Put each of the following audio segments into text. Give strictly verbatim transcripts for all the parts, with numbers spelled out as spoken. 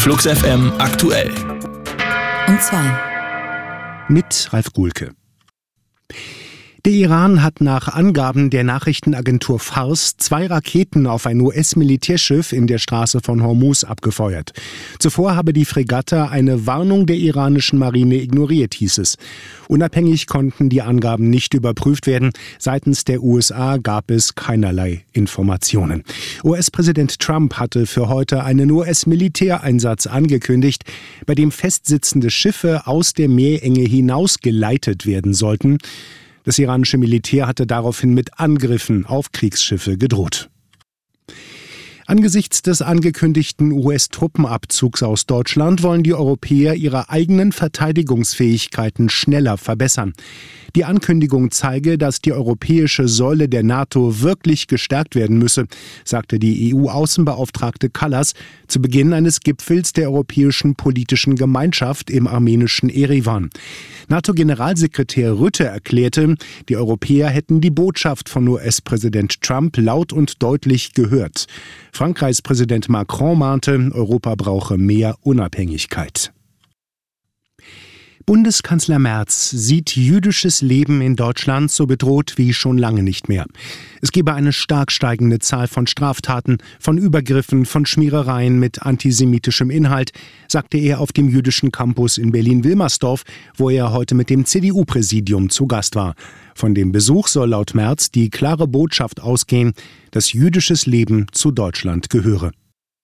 Flux F M aktuell. Um zwei. Mit Ralf Guhlke. Der Iran hat nach Angaben der Nachrichtenagentur Fars zwei Raketen auf ein U S-Militärschiff in der Straße von Hormuz abgefeuert. Zuvor habe die Fregatte eine Warnung der iranischen Marine ignoriert, hieß es. Unabhängig konnten die Angaben nicht überprüft werden. Seitens der U S A gab es keinerlei Informationen. U S-Präsident Trump hatte für heute einen U S-Militäreinsatz angekündigt, bei dem festsitzende Schiffe aus der Meerenge hinaus geleitet werden sollten. Das iranische Militär hatte daraufhin mit Angriffen auf Kriegsschiffe gedroht. Angesichts des angekündigten U S-Truppenabzugs aus Deutschland wollen die Europäer ihre eigenen Verteidigungsfähigkeiten schneller verbessern. Die Ankündigung zeige, dass die europäische Säule der NATO wirklich gestärkt werden müsse, sagte die E U-Außenbeauftragte Kallas zu Beginn eines Gipfels der Europäischen Politischen Gemeinschaft im armenischen Erivan. NATO-Generalsekretär Rutte erklärte, die Europäer hätten die Botschaft von U S-Präsident Trump laut und deutlich gehört. Frankreichs Präsident Macron mahnte, Europa brauche mehr Unabhängigkeit. Bundeskanzler Merz sieht jüdisches Leben in Deutschland so bedroht wie schon lange nicht mehr. Es gebe eine stark steigende Zahl von Straftaten, von Übergriffen, von Schmierereien mit antisemitischem Inhalt, sagte er auf dem jüdischen Campus in Berlin-Wilmersdorf, wo er heute mit dem C D U-Präsidium zu Gast war. Von dem Besuch soll laut Merz die klare Botschaft ausgehen, dass jüdisches Leben zu Deutschland gehöre.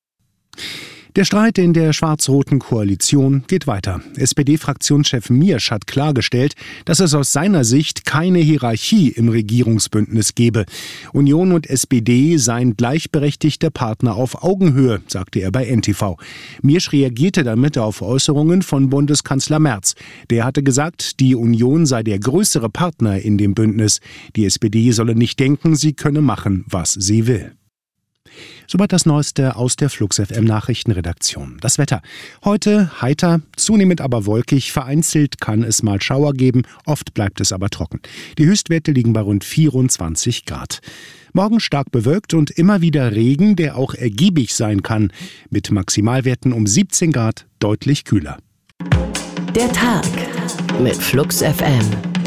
Der Streit in der schwarz-roten Koalition geht weiter. S P D-Fraktionschef Miersch hat klargestellt, dass es aus seiner Sicht keine Hierarchie im Regierungsbündnis gebe. Union und S P D seien gleichberechtigte Partner auf Augenhöhe, sagte er bei N T V. Miersch reagierte damit auf Äußerungen von Bundeskanzler Merz. Der hatte gesagt, die Union sei der größere Partner in dem Bündnis. Die S P D solle nicht denken, sie könne machen, was sie will. Soweit das Neueste aus der Flux F M Nachrichtenredaktion. Das Wetter. Heute heiter, zunehmend aber wolkig. Vereinzelt kann es mal Schauer geben, oft bleibt es aber trocken. Die Höchstwerte liegen bei rund vierundzwanzig Grad. Morgen stark bewölkt und immer wieder Regen, der auch ergiebig sein kann. Mit Maximalwerten um siebzehn Grad deutlich kühler. Der Tag mit Flux F M.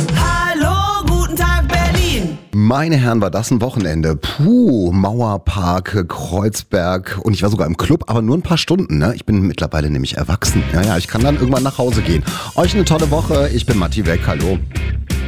Meine Herren, war das ein Wochenende. Puh, Mauerpark, Kreuzberg und ich war sogar im Club, aber nur ein paar Stunden. Ne? Ich bin mittlerweile nämlich erwachsen. Ja, ja, ich kann dann irgendwann nach Hause gehen. Euch eine tolle Woche. Ich bin Matti Weck. Hallo.